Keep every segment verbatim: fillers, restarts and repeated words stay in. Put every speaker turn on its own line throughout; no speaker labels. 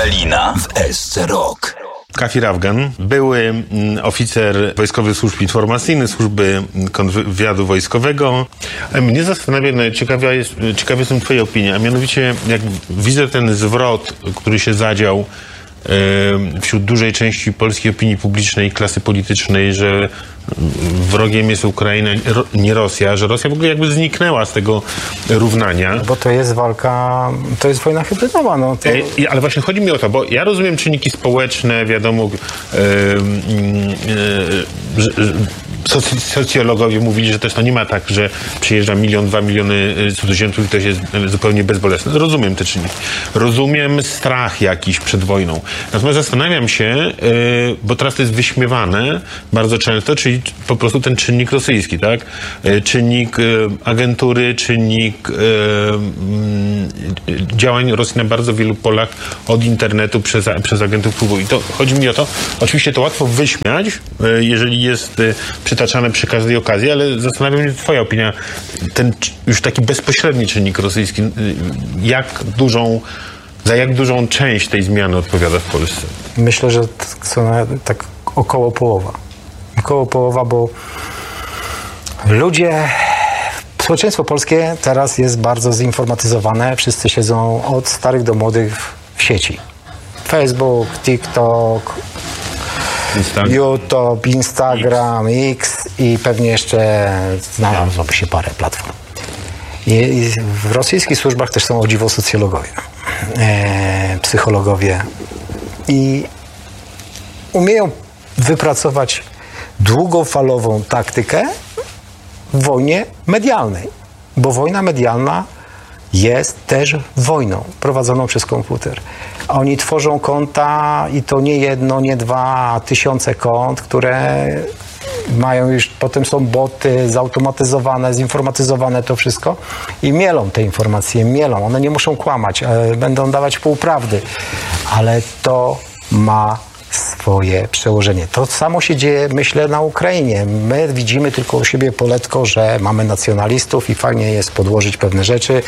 Kalina w S C Rock.
Kafir Afgan, były oficer Wojskowych Służb Informacyjnych, Służby Kontrwywiadu Wojskowego. Mnie zastanawia, no, ciekawa jest, ciekawa jestem twojej opinii, a mianowicie jak widzę ten zwrot, który się zadział wśród dużej części polskiej opinii publicznej i klasy politycznej, że wrogiem jest Ukraina, nie Rosja, że Rosja w ogóle jakby zniknęła z tego równania.
Bo to jest walka, to jest wojna hybrydowa. No to...
e, ale właśnie chodzi mi o to, bo ja rozumiem czynniki społeczne, wiadomo, e, e, że, soc- socjologowie mówili, że też to nie ma tak, że przyjeżdża milion, dwa miliony cudzoziemców i to jest zupełnie bezbolesne. Rozumiem te czynniki. Rozumiem strach jakiś przed wojną. Natomiast zastanawiam się, e, bo teraz to jest wyśmiewane bardzo często, czyli po prostu ten czynnik rosyjski, tak? Czynnik e, agentury, czynnik e, m, działań Rosji na bardzo wielu polach, od internetu przez, przez agentów wpływu. I to chodzi mi o to, oczywiście to łatwo wyśmiać, e, jeżeli jest e, przytaczane przy każdej okazji, ale zastanawiam się twoja opinia, ten już taki bezpośredni czynnik rosyjski, e, jak dużą, za jak dużą część tej zmiany odpowiada w Polsce?
Myślę, że są tak około połowa. Około połowa, bo ludzie, społeczeństwo polskie teraz jest bardzo zinformatyzowane. Wszyscy siedzą od starych do młodych w sieci. Facebook, TikTok, Instagram. YouTube, Instagram, X. X i pewnie jeszcze znalazłoby się parę platform. I, i w rosyjskich służbach też są o dziwo socjologowie, e, psychologowie i umieją wypracować długofalową taktykę w wojnie medialnej, bo wojna medialna jest też wojną prowadzoną przez komputer. Oni tworzą konta i to nie jedno, nie dwa, a tysiące kont, które mają już, potem są boty zautomatyzowane, zinformatyzowane to wszystko i mielą te informacje, mielą. One nie muszą kłamać, będą dawać półprawdy, ale to ma swoje przełożenie. To samo się dzieje, myślę, na Ukrainie. My widzimy tylko u siebie poletko, że mamy nacjonalistów i fajnie jest podłożyć pewne rzeczy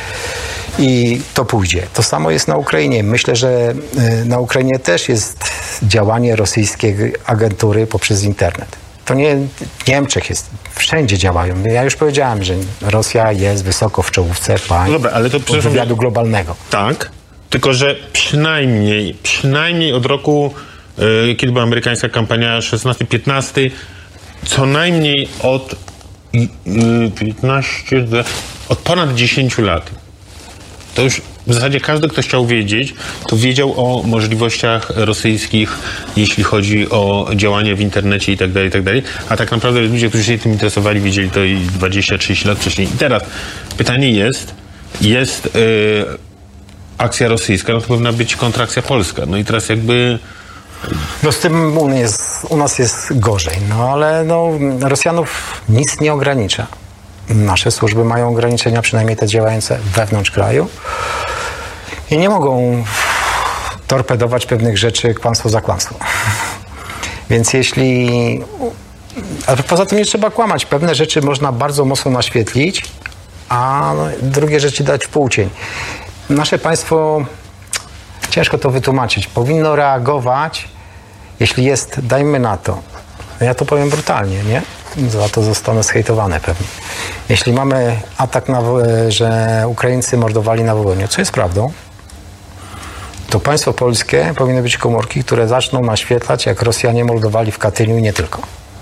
i to pójdzie. To samo jest na Ukrainie. Myślę, że na Ukrainie też jest działanie rosyjskiej agentury poprzez internet. To nie w Niemczech jest, wszędzie działają. Ja już powiedziałem, że Rosja jest wysoko w czołówce państw
Dobra, ale to
wywiadu globalnego.
Tak, tylko że przynajmniej, przynajmniej od roku, yy, kiedy była amerykańska kampania szesnasty piętnasty, co najmniej od yy, piętnaście, od ponad dziesięciu lat. To już w zasadzie każdy, kto chciał wiedzieć, to wiedział o możliwościach rosyjskich, jeśli chodzi o działanie w internecie i tak dalej, i tak dalej. A tak naprawdę ludzie, którzy się tym interesowali, wiedzieli to i dwadzieścia trzydzieści lat wcześniej. I teraz pytanie jest, jest yy, akcja rosyjska, no to powinna być kontrakcja polska. No i teraz jakby...
No z tym u nas jest, u nas jest gorzej, no ale no, Rosjanów nic nie ogranicza. Nasze służby mają ograniczenia, przynajmniej te działające wewnątrz kraju i nie mogą torpedować pewnych rzeczy kłamstwo za kłamstwo. Więc jeśli... A poza tym nie trzeba kłamać. Pewne rzeczy można bardzo mocno naświetlić, a drugie rzeczy dać w półcień. Nasze państwo, ciężko to wytłumaczyć, powinno reagować, jeśli jest, dajmy na to, ja to powiem brutalnie, nie? Za to zostanę zhejtowany pewnie. Jeśli mamy atak, na, że Ukraińcy mordowali na Wołyniu, co jest prawdą, to państwo polskie powinny być komórki, które zaczną naświetlać, jak Rosjanie mordowali w Katyniu i nie tylko.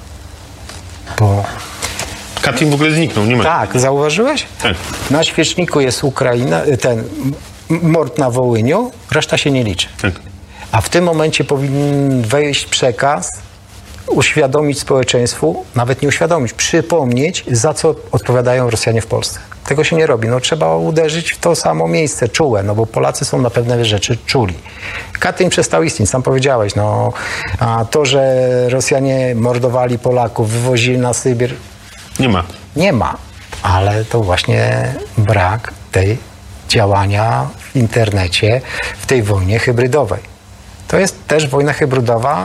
Bo...
Katyn w ogóle zniknął, nie ma.
Tak, zauważyłeś?
Tak.
Na świeczniku jest Ukraina, ten mord na Wołyniu, reszta się nie liczy.
Tak.
A w tym momencie powinien wejść przekaz, uświadomić społeczeństwu, nawet nie uświadomić, przypomnieć, za co odpowiadają Rosjanie w Polsce. Tego się nie robi. No, trzeba uderzyć w to samo miejsce, czułe, no bo Polacy są na pewne rzeczy czuli. Katyń przestał istnieć, sam powiedziałeś. No, a to, że Rosjanie mordowali Polaków, wywozili na Sybir,
nie ma.
Nie ma, ale to właśnie brak tej działania w internecie, w tej wojnie hybrydowej. To jest też wojna hybrydowa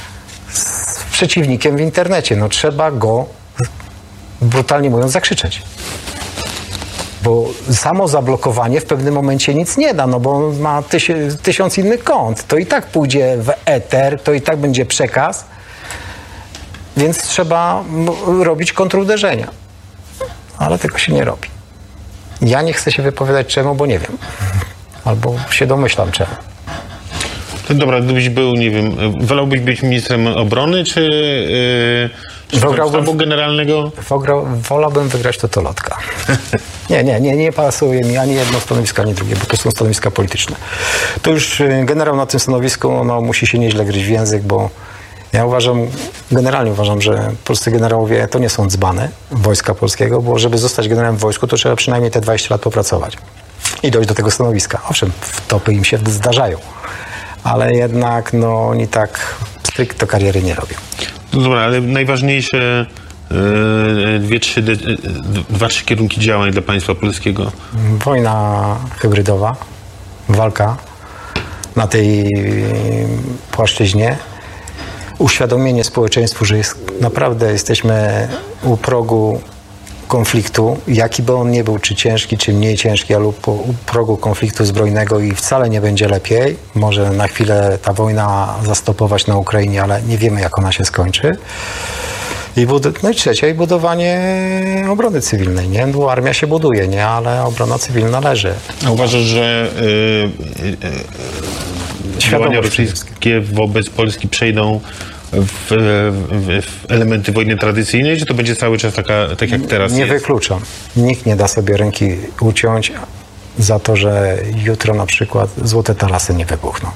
z przeciwnikiem w internecie. No trzeba go, brutalnie mówiąc, zakrzyczeć. Bo samo zablokowanie w pewnym momencie nic nie da, no bo on ma tysi- tysiąc innych kont. To i tak pójdzie w eter, to i tak będzie przekaz, więc trzeba m- robić kontruderzenia. Ale tego się nie robi. Ja nie chcę się wypowiadać czemu, bo nie wiem. Albo się domyślam czemu.
Dobra, gdybyś był, nie wiem, wolałbyś być ministrem obrony, czy, yy, czy sztabu generalnego?
Wograł, wolałbym wygrać totolotka. Nie, nie, nie, nie pasuje mi ani jedno stanowisko, ani drugie, bo to są stanowiska polityczne. To już generał na tym stanowisku no, musi się nieźle gryźć w język, bo ja uważam, generalnie uważam, że polscy generałowie to nie są dzbany Wojska Polskiego, bo żeby zostać generałem w wojsku, to trzeba przynajmniej te dwadzieścia lat popracować i dojść do tego stanowiska. Owszem, wtopy im się zdarzają, ale jednak no, oni tak stricte kariery nie robią.
No dobra, ale najważniejsze yy, dwie, trzy, yy, dwa, trzy kierunki działań dla państwa polskiego.
Wojna hybrydowa, walka na tej płaszczyźnie, uświadomienie społeczeństwu, że jest, naprawdę jesteśmy u progu konfliktu, jaki by on nie był, czy ciężki, czy mniej ciężki, ale u progu konfliktu zbrojnego i wcale nie będzie lepiej. Może na chwilę ta wojna zastopować na Ukrainie, ale nie wiemy, jak ona się skończy. I bud- no i trzecia, i budowanie obrony cywilnej, nie? Bo armia się buduje, nie? Ale obrona cywilna leży.
A uważasz, że yy, yy, działania rosyjskie wobec Polski przejdą w, w, w elementy wojny tradycyjnej, czy to będzie cały czas taka, tak jak teraz
Nie
jest?
wykluczam. Nikt nie da sobie ręki uciąć za to, że jutro na przykład złote talasy nie wybuchną.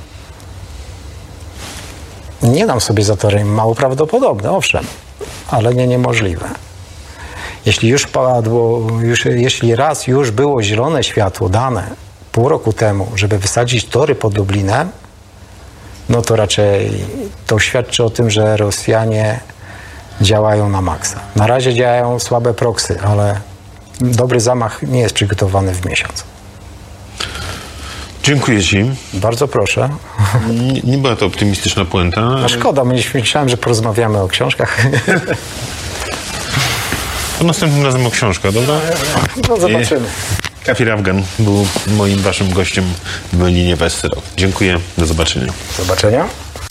Nie dam sobie za to ręki. Mało prawdopodobne, owszem, ale nie niemożliwe. Jeśli już padło, już, jeśli raz już było zielone światło dane pół roku temu, żeby wysadzić tory pod Lublinem, no to raczej to świadczy o tym, że Rosjanie działają na maksa. Na razie działają słabe proksy, ale dobry zamach nie jest przygotowany w miesiąc.
Dziękuję ci.
Bardzo proszę.
Nie, nie była to optymistyczna puenta.
A szkoda, myślałem, że porozmawiamy o książkach.
To następnym razem o książkę, dobra?
No zobaczymy.
Kafir Afgan był moim waszym gościem w Melinie w S C Rock. Dziękuję, do zobaczenia.
Do zobaczenia.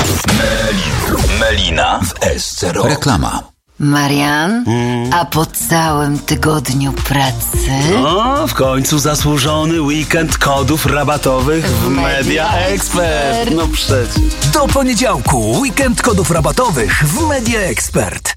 Melina w S C Rock. Reklama.
Marian, mm. a po całym tygodniu pracy...
O, w końcu zasłużony weekend kodów rabatowych w Media Expert. No przecież.
Do poniedziałku weekend kodów rabatowych w Media Expert.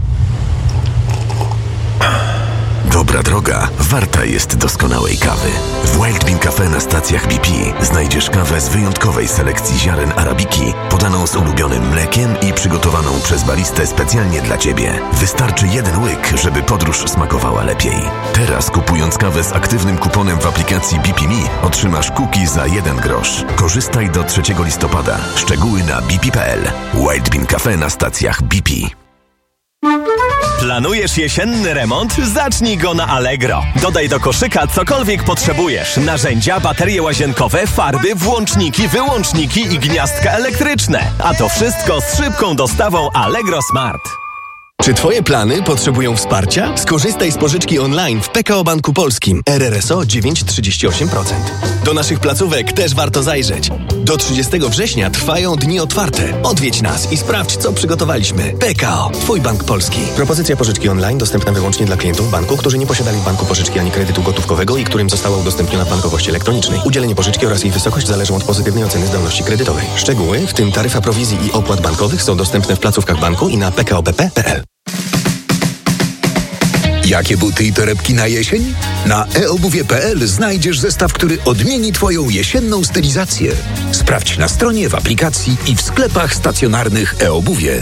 Dobra droga warta jest doskonałej kawy. W Wild Bean Cafe na stacjach B P znajdziesz kawę z wyjątkowej selekcji ziaren arabiki, podaną z ulubionym mlekiem i przygotowaną przez baristę specjalnie dla Ciebie. Wystarczy jeden łyk, żeby podróż smakowała lepiej. Teraz kupując kawę z aktywnym kuponem w aplikacji B P Me otrzymasz kuki za jeden grosz. Korzystaj do trzeciego listopada. Szczegóły na b p kropka p l. Wild Bean Cafe na stacjach B P.
Planujesz jesienny remont? Zacznij go na Allegro. Dodaj do koszyka cokolwiek potrzebujesz. Narzędzia, baterie łazienkowe, farby, włączniki, wyłączniki i gniazdka elektryczne. A to wszystko z szybką dostawą Allegro Smart.
Czy Twoje plany potrzebują wsparcia? Skorzystaj z pożyczki online w P K O Banku Polskim. R R S O dziewięć przecinek trzydzieści osiem procent. Do naszych placówek też warto zajrzeć. Do trzydziestego września trwają dni otwarte. Odwiedź nas i sprawdź, co przygotowaliśmy. P K O. Twój bank polski.
Propozycja pożyczki online dostępna wyłącznie dla klientów banku, którzy nie posiadali w banku pożyczki ani kredytu gotówkowego i którym została udostępniona w bankowości elektronicznej. Udzielenie pożyczki oraz jej wysokość zależą od pozytywnej oceny zdolności kredytowej. Szczegóły, w tym taryfa prowizji i opłat bankowych, są dostępne w placówkach banku i na p k o b p kropka p l.
Jakie buty i torebki na jesień? Na e obuwie kropka p l znajdziesz zestaw, który odmieni Twoją jesienną stylizację. Sprawdź na stronie, w aplikacji i w sklepach stacjonarnych e-obuwie.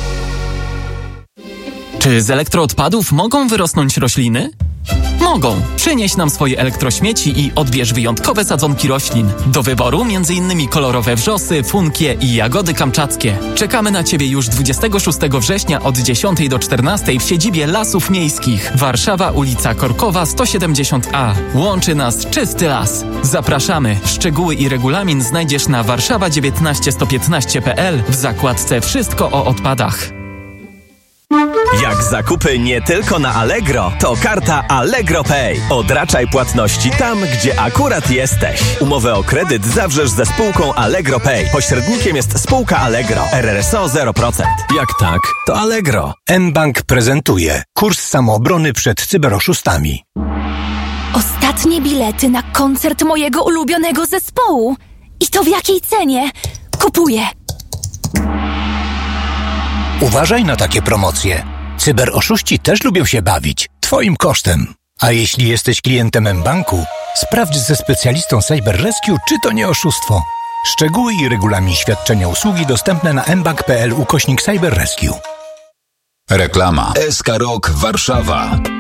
Czy z elektroodpadów mogą wyrosnąć rośliny? Mogą. Przynieś nam swoje elektrośmieci i odbierz wyjątkowe sadzonki roślin. Do wyboru między innymi kolorowe wrzosy, funkie i jagody kamczackie. Czekamy na Ciebie już dwudziestego szóstego września od dziesiątej do czternastej w siedzibie Lasów Miejskich. Warszawa, ulica Korkowa sto siedemdziesiąt A. Łączy nas czysty las. Zapraszamy. Szczegóły i regulamin znajdziesz na warszawa dziewiętnaście sto piętnaście kropka p l w zakładce Wszystko o odpadach.
Jak zakupy nie tylko na Allegro, to karta Allegro Pay. Odraczaj płatności tam, gdzie akurat jesteś. Umowę o kredyt zawrzesz ze spółką Allegro Pay. Pośrednikiem jest spółka Allegro. R R S O zero procent.
Jak tak, to Allegro.
mBank prezentuje kurs samoobrony przed cyberoszustami.
Ostatnie bilety na koncert mojego ulubionego zespołu. I to w jakiej cenie? Kupuję.
Uważaj na takie promocje. Cyberoszuści też lubią się bawić. Twoim kosztem. A jeśli jesteś klientem mBanku, sprawdź ze specjalistą Cyber Rescue, czy to nie oszustwo. Szczegóły i regulamin świadczenia usługi dostępne na mbank kropka p l ukośnik Cyber Rescue.
Reklama. S K Rok Warszawa.